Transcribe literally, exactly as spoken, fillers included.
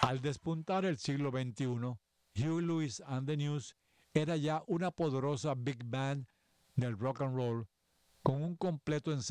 Al despuntar el siglo veintiuno, Huey Lewis and the News era ya una poderosa big band del rock and roll con un completo ensamble